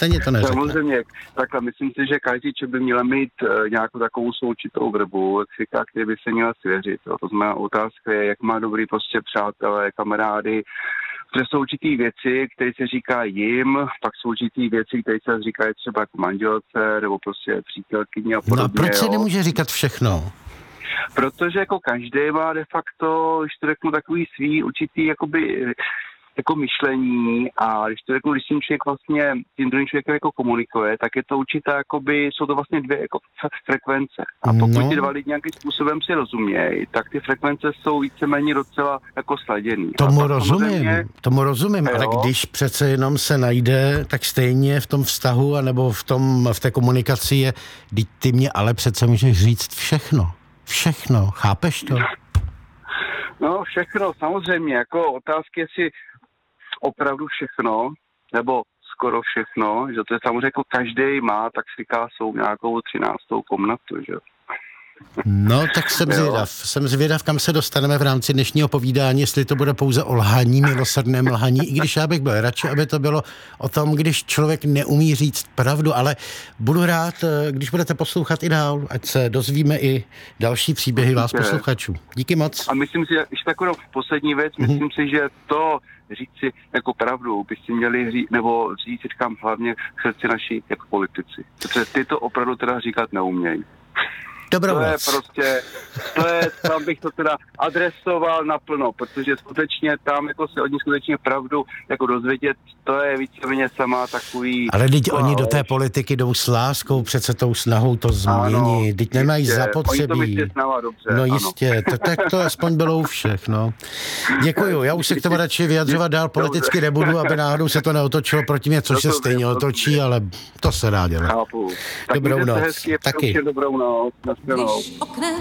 stejně to neřekne. Samozřejmě, takhle myslím si, že každý člověk by měl mít nějakou takovou součitou vrbu, jak říká, který by se měl svěřit. Jo. To znamená, otázka je, jak má dobrý prostě přátelé, kamarády, protože jsou určitý věci, které se říká jim, pak jsou určitý věci, které se říkají třeba jako manželce, nebo prostě přítelkyni a podobně. No a proč se nemůže říkat všechno? Protože jako každý má de facto, když to řeknu, takový svý určitý jakoby jako myšlení a když to řeknu, když tím člověk vlastně tím druhým člověkem jako komunikuje, tak je to určitá, jakoby, jsou to vlastně dvě jako frekvence. A pokud ty dva lidi nějakým způsobem si rozumějí, tak ty frekvence jsou víceméně docela jako sladěný. Tomu rozumím, ale když přece jenom se najde, tak stejně v tom vztahu anebo v té komunikaci je, ty mě ale přece můžeš říct všechno. Všechno, chápeš to? No všechno, samozřejmě, jako otázky, jestli opravdu všechno, nebo skoro všechno, že to je samozřejmě jako každý má, tak si říká, jsou nějakou 13. komnatu, že? No, tak jsem zvědav, kam se dostaneme v rámci dnešního povídání, jestli to bude pouze o lhaní, milosrdném lhaní, i když já bych byl radši, aby to bylo o tom, když člověk neumí říct pravdu, ale budu rád, když budete poslouchat i dál, ať se dozvíme i další příběhy vás posluchačů. Díky moc. A myslím si, že ještě takovou poslední věc, myslím si, že to říct si jako pravdu by si měli říct, nebo říct, říkám hlavně k srdci naší jako politici. Protože ty to opravdu teda říkat neumějí. Dobrou to je prostě, tam bych to teda adresoval naplno, protože skutečně tam jako se od ní skutečně pravdu jako dozvědět, to je víceméně sama takový... Ale teď oni do té politiky jdou s láskou, přece tou snahou to změnit, teď nemají zapotřebí. No jistě, tak to aspoň bylo u všech, no. Děkuju, já už se k tomu radši vyjadřovat dál politicky nebudu, aby náhodou se to neotočilo proti mě, což se stejně otočí, ale to se dá dělat. Chápu. Dobrou noc. Taky. Dobrou noc. Když oknem